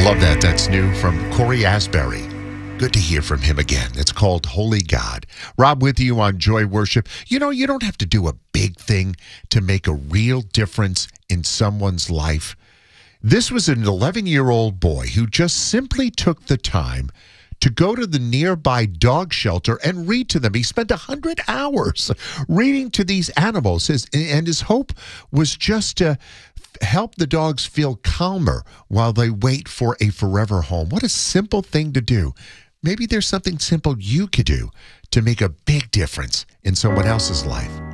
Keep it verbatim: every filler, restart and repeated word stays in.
Love that. That's new from Corey Asbury. Good to hear from him again. It's called Holy God. Rob with you on Joy Worship. You know, you don't have to do a big thing to make a real difference in someone's life. This was an eleven-year-old boy who just simply took the time to go to the nearby dog shelter and read to them. He spent one hundred hours reading to these animals, his, and his hope was just to help the dogs feel calmer while they wait for a forever home. What a simple thing to do. Maybe there's something simple you could do to make a big difference in someone else's life.